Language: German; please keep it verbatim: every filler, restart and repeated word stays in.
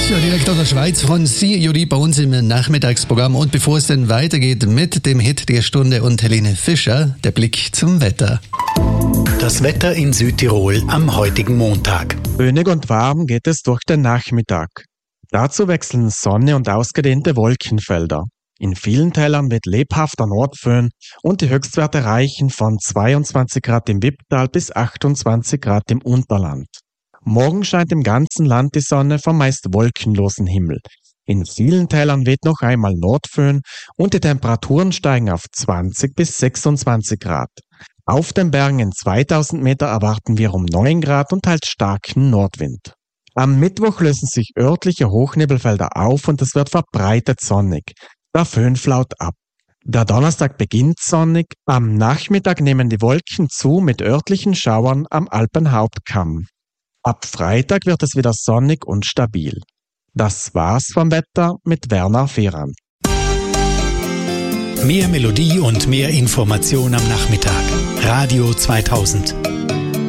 Ja, direkt aus der Schweiz von Sie, Juri, bei uns im Nachmittagsprogramm. Und bevor es dann weitergeht mit dem Hit der Stunde und Helene Fischer, der Blick zum Wetter. Das Wetter in Südtirol am heutigen Montag. Önig und warm geht es durch den Nachmittag. Dazu wechseln Sonne und ausgedehnte Wolkenfelder. In vielen Tälern wird lebhafter Nordföhn und die Höchstwerte reichen von zweiundzwanzig Grad im Wipptal bis achtundzwanzig Grad im Unterland. Morgen scheint im ganzen Land die Sonne vom meist wolkenlosen Himmel. In vielen Tälern weht noch einmal Nordföhn und die Temperaturen steigen auf zwanzig bis sechsundzwanzig Grad. Auf den Bergen in zweitausend Meter erwarten wir um neun Grad und teils starken Nordwind. Am Mittwoch lösen sich örtliche Hochnebelfelder auf und es wird verbreitet sonnig. Der Föhn flaut ab. Der Donnerstag beginnt sonnig. Am Nachmittag nehmen die Wolken zu mit örtlichen Schauern am Alpenhauptkamm. Ab Freitag wird es wieder sonnig und stabil. Das war's vom Wetter mit Werner Ferrand. Mehr Melodie und mehr Information am Nachmittag. Radio zweitausend.